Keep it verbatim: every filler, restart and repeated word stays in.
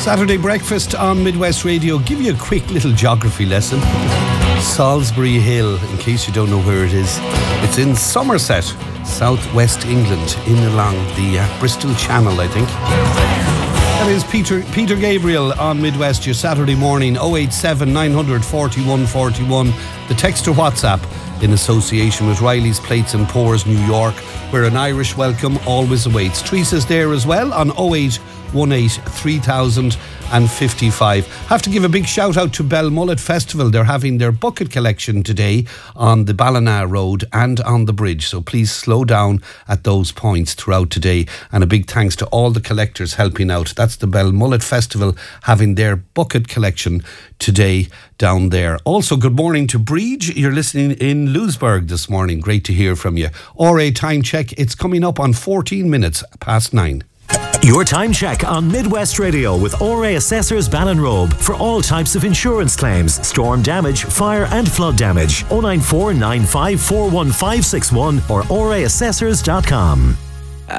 Saturday breakfast on Midwest Radio. Give you a quick little geography lesson. Salisbury Hill, in case you don't know where it is. It's in Somerset, southwest England, in along the uh, Bristol Channel, I think. That is Peter Peter Gabriel on Midwest, your Saturday morning. oh eight seven, nine hundred, forty-one forty-one. The text or WhatsApp in association with Riley's Plates and Pours, New York, where an Irish welcome always awaits. Teresa's there as well on oh eight one eight, three thousand fifty-five. Have to give a big shout out to Belmullet Festival. They're having their bucket collection today on the Ballina Road and on the bridge, so please slow down at those points throughout today, and a big thanks to all the collectors helping out. That's the Belmullet Festival having their bucket collection today down there. Also, good morning to Breege. You're listening in Lewisburg this morning. Great to hear from you. R A time check, it's coming up on fourteen minutes past nine. Your time check on Midwest Radio with O R A Assessors Ballinrobe for all types of insurance claims, storm damage, fire and flood damage. oh nine four nine five four one five six one or O R A assessors dot com.